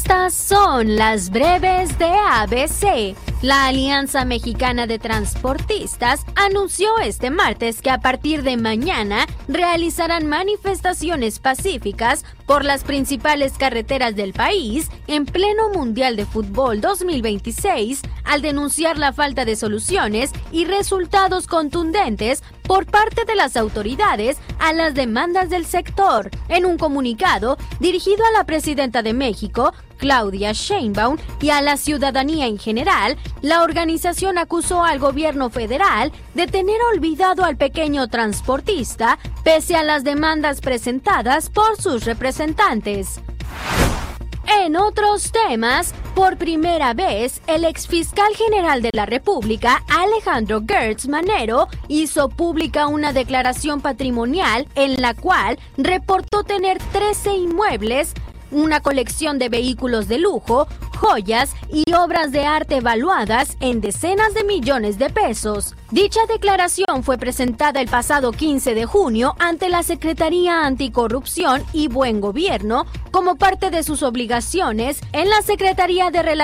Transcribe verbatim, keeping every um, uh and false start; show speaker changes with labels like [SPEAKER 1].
[SPEAKER 1] Estas son las breves de A B C. La Alianza Mexicana de Transportistas anunció este martes que a partir de mañana realizarán manifestaciones pacíficas por las principales carreteras del país en pleno Mundial de Fútbol dos mil veintiséis, al denunciar la falta de soluciones y resultados contundentes por parte de las autoridades a las demandas del sector. En un comunicado dirigido a la presidenta de México, Claudia Sheinbaum, y a la ciudadanía en general, la organización acusó al gobierno federal de tener olvidado al pequeño transportista, pese a las demandas presentadas por sus representantes. En otros temas, por primera vez, el exfiscal general de la República, Alejandro Gertz Manero, hizo pública una declaración patrimonial en la cual reportó tener trece inmuebles, una colección de vehículos de lujo, joyas y obras de arte evaluadas en decenas de millones de pesos. Dicha declaración fue presentada el pasado quince de junio ante la Secretaría Anticorrupción y Buen Gobierno como parte de sus obligaciones en la Secretaría de Relaciones